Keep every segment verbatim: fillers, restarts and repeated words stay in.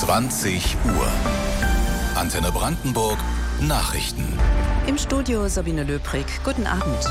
zwanzig Uhr. Antenne Brandenburg Nachrichten. Im Studio Sabine Löbrig. Guten Abend.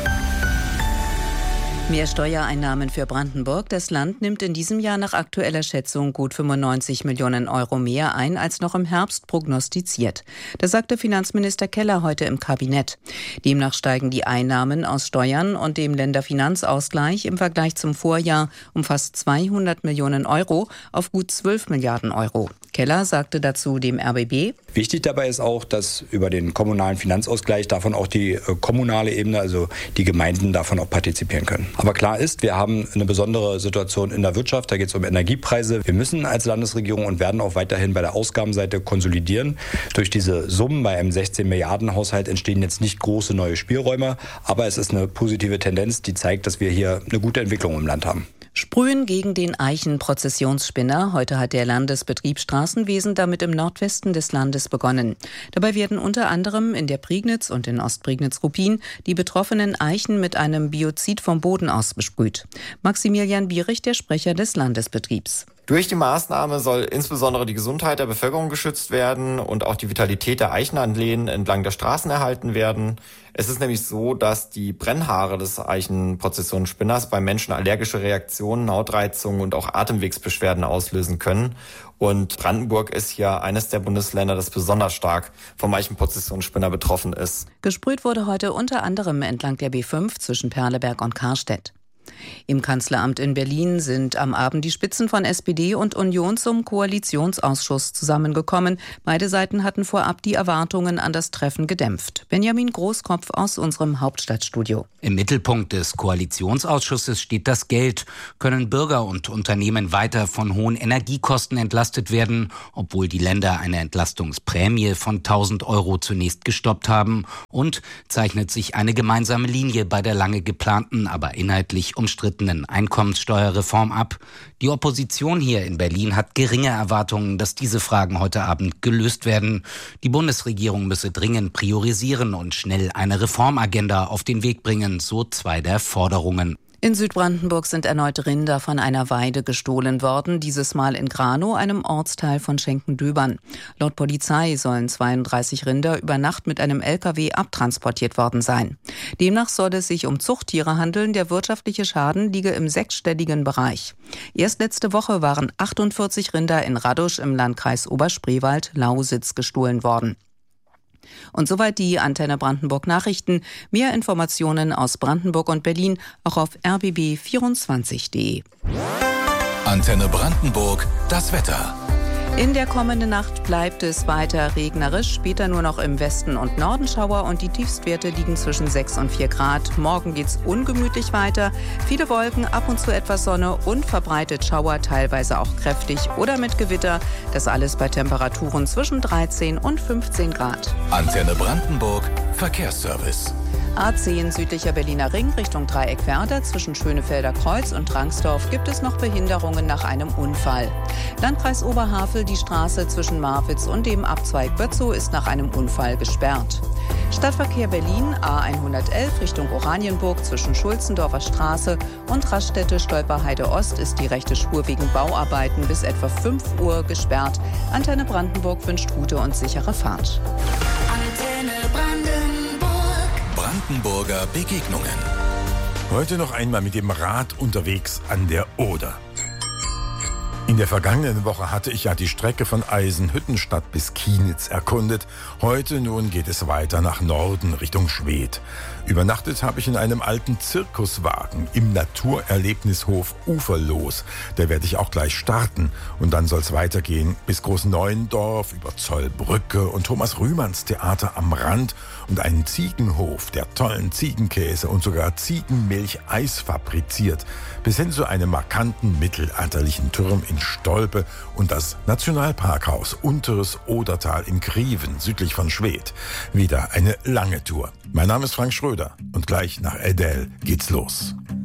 Mehr Steuereinnahmen für Brandenburg. Das Land nimmt in diesem Jahr nach aktueller Schätzung gut fünfundneunzig Millionen Euro mehr ein, als noch im Herbst prognostiziert. Das sagte Finanzminister Keller heute im Kabinett. Demnach steigen die Einnahmen aus Steuern und dem Länderfinanzausgleich im Vergleich zum Vorjahr um fast zweihundert Millionen Euro auf gut zwölf Milliarden Euro. Keller sagte dazu dem R B B: Wichtig dabei ist auch, dass über den kommunalen Finanzausgleich davon auch die äh, kommunale Ebene, also die Gemeinden, davon auch partizipieren können. Aber klar ist, wir haben eine besondere Situation in der Wirtschaft, da geht es um Energiepreise. Wir müssen als Landesregierung und werden auch weiterhin bei der Ausgabenseite konsolidieren. Durch diese Summen bei einem sechzehn Milliarden Haushalt entstehen jetzt nicht große neue Spielräume, aber es ist eine positive Tendenz, die zeigt, dass wir hier eine gute Entwicklung im Land haben. Sprühen gegen den Eichenprozessionsspinner. Heute hat der Landesbetrieb Straßenwesen damit im Nordwesten des Landes begonnen. Dabei werden unter anderem in der Prignitz und in Ostprignitz-Ruppin die betroffenen Eichen mit einem Biozid vom Boden aus besprüht. Maximilian Bierich, der Sprecher des Landesbetriebs. Durch die Maßnahme soll insbesondere die Gesundheit der Bevölkerung geschützt werden und auch die Vitalität der Eichenanlehnen entlang der Straßen erhalten werden. Es ist nämlich so, dass die Brennhaare des Eichenprozessionsspinners bei Menschen allergische Reaktionen, Hautreizungen und auch Atemwegsbeschwerden auslösen können. Und Brandenburg ist ja eines der Bundesländer, das besonders stark vom Eichenprozessionsspinner betroffen ist. Gesprüht wurde heute unter anderem entlang der B fünf zwischen Perleberg und Karstedt. Im Kanzleramt in Berlin sind am Abend die Spitzen von S P D und Union zum Koalitionsausschuss zusammengekommen. Beide Seiten hatten vorab die Erwartungen an das Treffen gedämpft. Benjamin Großkopf aus unserem Hauptstadtstudio. Im Mittelpunkt des Koalitionsausschusses steht das Geld. Können Bürger und Unternehmen weiter von hohen Energiekosten entlastet werden, obwohl die Länder eine Entlastungsprämie von tausend Euro zunächst gestoppt haben? Und zeichnet sich eine gemeinsame Linie bei der lange geplanten, aber inhaltlich umstrittenen Einkommenssteuerreform ab? Die Opposition hier in Berlin hat geringe Erwartungen, dass diese Fragen heute Abend gelöst werden. Die Bundesregierung müsse dringend priorisieren und schnell eine Reformagenda auf den Weg bringen, so zwei der Forderungen. In Südbrandenburg sind erneut Rinder von einer Weide gestohlen worden, dieses Mal in Granow, einem Ortsteil von Schenkendöbern. Laut Polizei sollen zweiunddreißig Rinder über Nacht mit einem L K W abtransportiert worden sein. Demnach soll es sich um Zuchttiere handeln, der wirtschaftliche Schaden liege im sechsstelligen Bereich. Erst letzte Woche waren achtundvierzig Rinder in Radusch im Landkreis Oberspreewald-Lausitz gestohlen worden. Und soweit die Antenne Brandenburg Nachrichten. Mehr Informationen aus Brandenburg und Berlin auch auf r b b vierundzwanzig punkt de. Antenne Brandenburg, das Wetter. In der kommenden Nacht bleibt es weiter regnerisch, später nur noch im Westen und Norden Schauer und die Tiefstwerte liegen zwischen sechs und vier Grad. Morgen geht's ungemütlich weiter, viele Wolken, ab und zu etwas Sonne und verbreitet Schauer, teilweise auch kräftig oder mit Gewitter. Das alles bei Temperaturen zwischen dreizehn und fünfzehn Grad. Antenne Brandenburg, Verkehrsservice. A zehn südlicher Berliner Ring Richtung Dreieck-Werder. Zwischen Schönefelder Kreuz und Drangsdorf gibt es noch Behinderungen nach einem Unfall. Landkreis Oberhavel, die Straße zwischen Marwitz und dem Abzweig Bötzow ist nach einem Unfall gesperrt. Stadtverkehr Berlin, A hundertelf Richtung Oranienburg zwischen Schulzendorfer Straße und Raststätte-Stolperheide Ost ist die rechte Spur wegen Bauarbeiten bis etwa fünf Uhr gesperrt. Antenne Brandenburg wünscht gute und sichere Fahrt. Antenne Brandenburg. Brandenburger Begegnungen. Heute noch einmal mit dem Rad unterwegs an der Oder. In der vergangenen Woche hatte ich ja die Strecke von Eisenhüttenstadt bis Kienitz erkundet. Heute nun geht es weiter nach Norden Richtung Schwedt. Übernachtet habe ich in einem alten Zirkuswagen im Naturerlebnishof Uferlos. Da werde ich auch gleich starten. Und dann soll es weitergehen bis Großneuendorf, über Zollbrücke und Thomas Rühmanns Theater am Rand und einen Ziegenhof, der tollen Ziegenkäse und sogar Ziegenmilch-Eis fabriziert, bis hin zu einem markanten mittelalterlichen Turm in Stolpe und das Nationalparkhaus Unteres Odertal in Grieven, südlich von Schwedt. Wieder eine lange Tour. Mein Name ist Frank Schröder und gleich nach Edel geht's los.